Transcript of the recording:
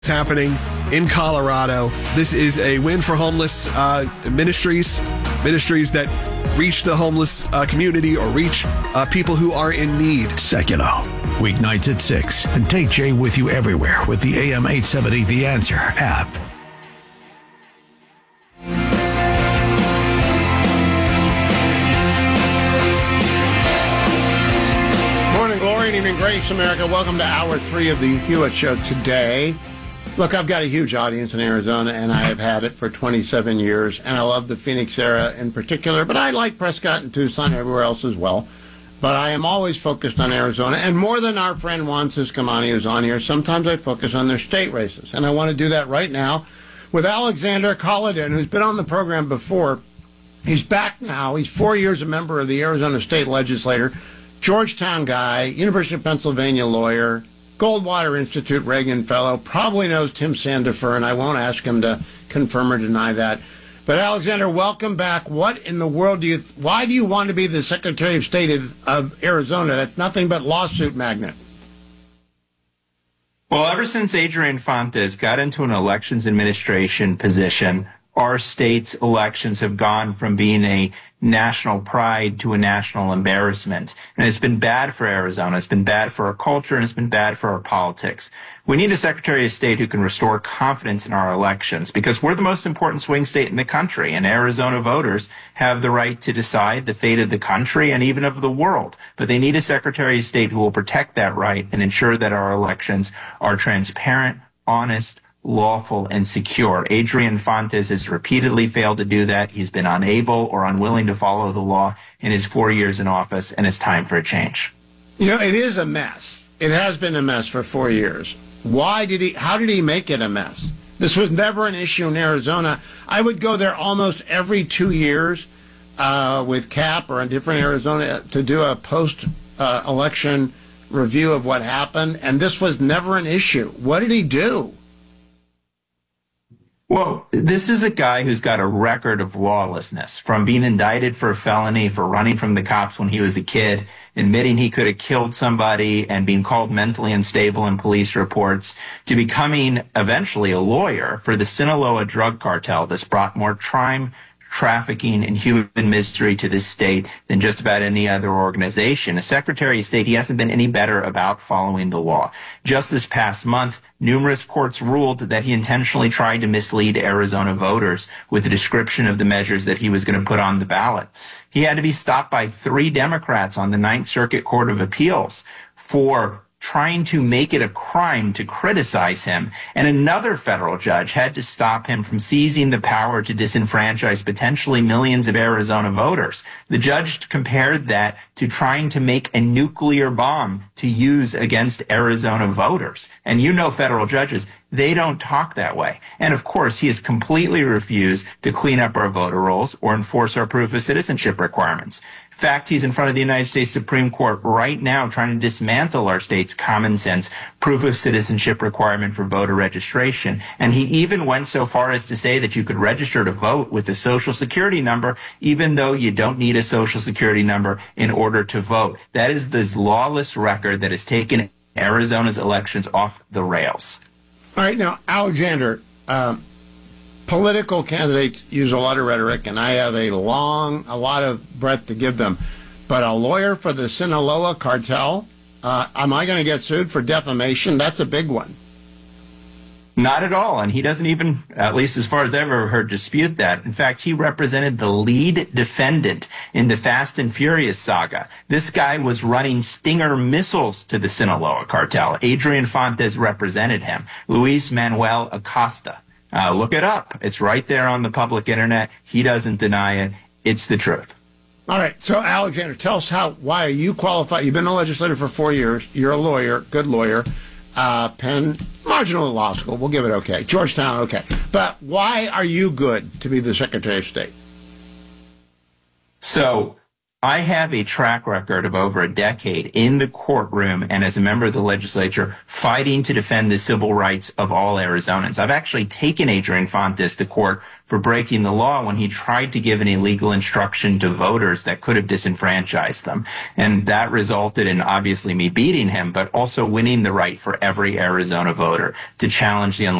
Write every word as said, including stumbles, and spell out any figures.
It's happening in Colorado. This is a win for homeless uh, ministries, ministries that reach the homeless uh, community or reach uh, people who are in need. Secular, weeknights at six. And take Jay with you everywhere with the A M eight seventy The Answer app. Morning glory and evening grace, America. Welcome to hour three of the Hewitt Show today. Look, I've got a huge audience in Arizona, and I have had it for twenty-seven years, and I love the Phoenix area in particular, but I like Prescott and Tucson, everywhere else as well. But I am always focused on Arizona, and more than our friend Juan Ciscomani, who's on here, sometimes I focus on their state races, and I want to do that right now with Alexander Colladin, who's been on the program before. He's back now. He's four years a member of the Arizona State Legislature, Georgetown guy, University of Pennsylvania lawyer, Goldwater Institute Reagan Fellow, probably knows Tim Sandifer, and I won't ask him to confirm or deny that. But Alexander, welcome back. What in the world do you, why do you want to be the Secretary of State of, of Arizona? That's nothing but lawsuit magnet. Well, ever since Adrian Fontes got into an elections administration position, our state's elections have gone from being a national pride to a national embarrassment. And it's been bad for Arizona. It's been bad for our culture, and it's been bad for our politics. We need a Secretary of State who can restore confidence in our elections, because we're the most important swing state in the country, and Arizona voters have the right to decide the fate of the country and even of the world. But they need a Secretary of State who will protect that right and ensure that our elections are transparent, honest, lawful, and secure. Adrian Fontes has repeatedly failed to do that. He's been unable or unwilling to follow the law in his four years in office, and it's time for a change. You know, it is a mess. It has been a mess for four years. Why did he, how did he make it a mess? This was never an issue in Arizona. I would go there almost every two years uh, with Cap or in different Arizona to do a post-election uh, review of what happened, and this was never an issue. What did he do? Well, this is a guy who's got a record of lawlessness, from being indicted for a felony for running from the cops when he was a kid, admitting he could have killed somebody and being called mentally unstable in police reports, to becoming eventually a lawyer for the Sinaloa drug cartel that's brought more crime, trafficking, and human misery to this state than just about any other organization. As Secretary of State, he hasn't been any better about following the law. Just this past month, numerous courts ruled that he intentionally tried to mislead Arizona voters with a description of the measures that he was going to put on the ballot. He had to be stopped by three Democrats on the Ninth Circuit Court of Appeals for trying to make it a crime to criticize him. And another federal judge had to stop him from seizing the power to disenfranchise potentially millions of Arizona voters. The judge compared that to trying to make a nuclear bomb to use against Arizona voters. And you know federal judges, they don't talk that way. And of course, he has completely refused to clean up our voter rolls or enforce our proof of citizenship requirements. In fact, he's in front of the United States Supreme Court right now trying to dismantle our state's common sense proof of citizenship requirement for voter registration. And he even went so far as to say that you could register to vote with a social security number, even though you don't need a social security number in order to vote. That is this lawless record that has taken Arizona's elections off the rails. All right, now, Alexander, um, political candidates use a lot of rhetoric, and I have a long, a lot of breadth to give them. But a lawyer for the Sinaloa cartel, uh, am I going to get sued for defamation? That's a big one. Not at all. And he doesn't even, at least as far as I've ever heard, dispute that. In fact, he represented the lead defendant in the Fast and Furious saga. This guy was running Stinger missiles to the Sinaloa cartel. Adrian Fontes represented him. Luis Manuel Acosta. Uh, look it up. It's right there on the public internet. He doesn't deny it. It's the truth. All right. So, Alexander, tell us how, why are you qualified? You've been a legislator for four years. You're a lawyer, good lawyer. Uh, Penn, marginal law school. We'll give it okay. Georgetown, okay. But why are you good to be the Secretary of State? So I have a track record of over a decade in the courtroom and as a member of the legislature fighting to defend the civil rights of all Arizonans. I've actually taken Adrian Fontes to court for breaking the law when he tried to give an illegal instruction to voters that could have disenfranchised them. And that resulted in obviously me beating him, but also winning the right for every Arizona voter to challenge the